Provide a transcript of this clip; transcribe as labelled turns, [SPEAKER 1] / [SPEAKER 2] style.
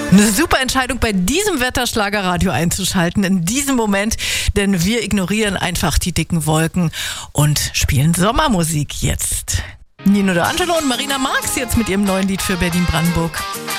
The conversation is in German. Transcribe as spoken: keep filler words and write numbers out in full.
[SPEAKER 1] Eine super Entscheidung, bei diesem Wetter Schlagerradio einzuschalten, in diesem Moment, denn wir ignorieren einfach die dicken Wolken und spielen Sommermusik jetzt. Nino D'Angelo und Marina Marx jetzt mit ihrem neuen Lied für Berlin-Brandenburg.